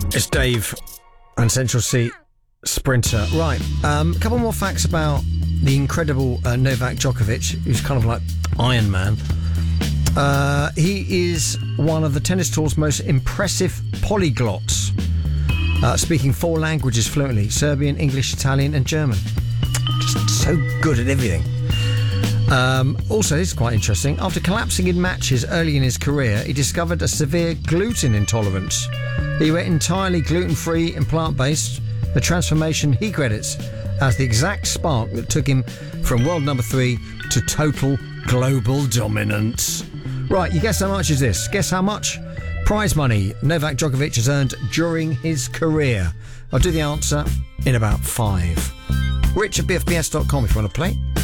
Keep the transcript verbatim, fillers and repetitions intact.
It's Dave and Central C Sprinter. Right, um, a couple more facts about the incredible uh, Novak Djokovic, who's kind of like Iron Man. Uh, he is one of the tennis tour's most impressive polyglots, uh, speaking four languages fluently: Serbian, English, Italian and German. Just so good at everything. Um, also, this is quite interesting. After collapsing in matches early in his career, he discovered a severe gluten intolerance. He went entirely gluten-free and plant-based, a transformation he credits as the exact spark that took him from world number three to total global dominance. Right, you guess how much is this? Guess how much prize money Novak Djokovic has earned during his career? I'll do the answer in about five. Rich at b f b s dot com if you want to play.